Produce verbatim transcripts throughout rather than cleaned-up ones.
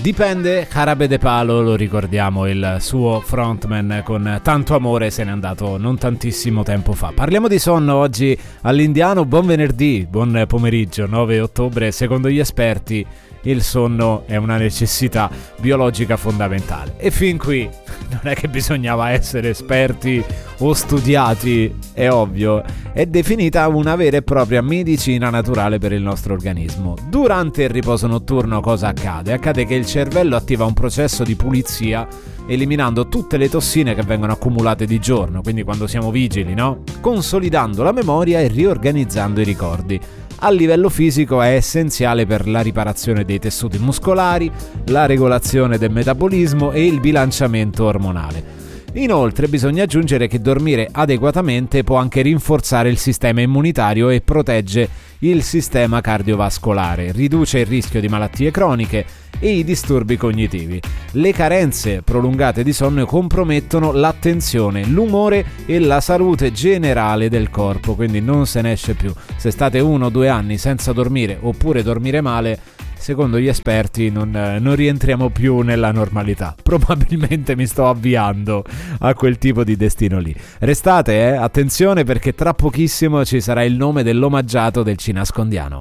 Dipende, Jarabe de Palo, lo ricordiamo, il suo frontman con tanto amore se n'è andato non tantissimo tempo fa. Parliamo di sonno oggi all'Indiano, buon venerdì, buon pomeriggio, nove ottobre. Secondo gli esperti il sonno è una necessità biologica fondamentale. E fin qui non è che bisognava essere esperti o studiati, è ovvio, è definita una vera e propria medicina naturale per il nostro organismo. Durante il riposo notturno cosa accade? Accade che il cervello attiva un processo di pulizia eliminando tutte le tossine che vengono accumulate di giorno, quindi quando siamo vigili, no? Consolidando la memoria e riorganizzando i ricordi. A livello fisico è essenziale per la riparazione dei tessuti muscolari, la regolazione del metabolismo e il bilanciamento ormonale. Inoltre bisogna aggiungere che dormire adeguatamente può anche rinforzare il sistema immunitario e protegge il sistema cardiovascolare, riduce il rischio di malattie croniche e i disturbi cognitivi. Le carenze prolungate di sonno compromettono l'attenzione, l'umore e la salute generale del corpo, quindi non se ne esce più. Se state uno o due anni senza dormire oppure dormire male, secondo gli esperti non, non rientriamo più nella normalità. Probabilmente mi sto avviando a quel tipo di destino lì. Restate, eh? Attenzione, perché tra pochissimo ci sarà il nome dell'omaggiato del Cinascondiano.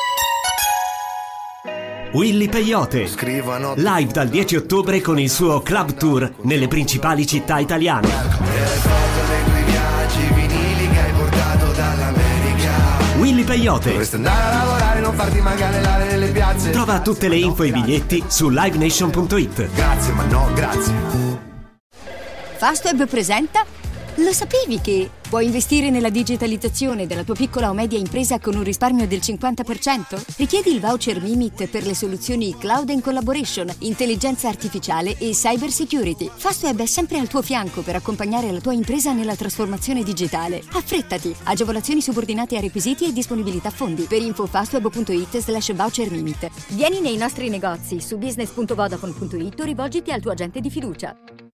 Willy Peyote, live dal dieci ottobre con il suo club tour nelle principali città italiane. Willy Peyote. Dovresti andare a lavorare, non farti mancare l'aria nelle piazze. Trova tutte le info e i biglietti su live nation punto it. Grazie, ma no, grazie. Fastweb presenta. Lo sapevi che puoi investire nella digitalizzazione della tua piccola o media impresa con un risparmio del cinquanta per cento? Richiedi il voucher Mimit per le soluzioni Cloud and Collaboration, intelligenza artificiale e cyber security. Fastweb è sempre al tuo fianco per accompagnare la tua impresa nella trasformazione digitale. Affrettati! Agevolazioni subordinate a requisiti e disponibilità fondi. Per info fastweb punto it slash voucher Mimit. Vieni nei nostri negozi su business punto vodafone punto it o rivolgiti al tuo agente di fiducia.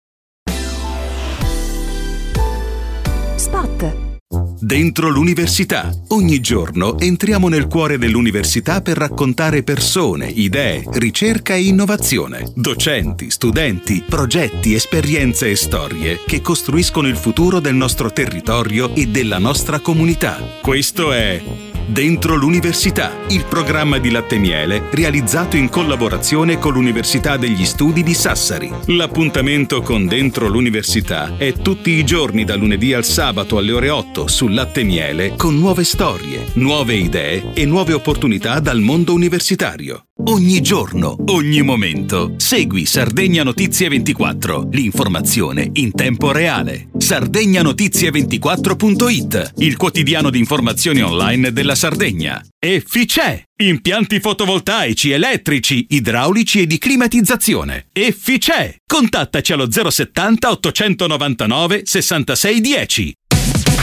Spot. Dentro l'università. Ogni giorno entriamo nel cuore dell'università per raccontare persone, idee, ricerca e innovazione. Docenti, studenti, progetti, esperienze e storie che costruiscono il futuro del nostro territorio e della nostra comunità. Questo è Dentro l'università, il programma di Latte Miele realizzato in collaborazione con l'Università degli Studi di Sassari. L'appuntamento con Dentro l'università è tutti i giorni da lunedì al sabato alle ore otto su Latte Miele, con nuove storie, nuove idee e nuove opportunità dal mondo universitario. Ogni giorno, ogni momento. Segui Sardegna Notizie ventiquattro, l'informazione in tempo reale. sardegna notizie ventiquattro punto it, il quotidiano di informazioni online della Sardegna. Efficè! Impianti fotovoltaici, elettrici, idraulici e di climatizzazione. Efficè! Contattaci allo zero settanta ottocentonovantanove sessantasei dieci.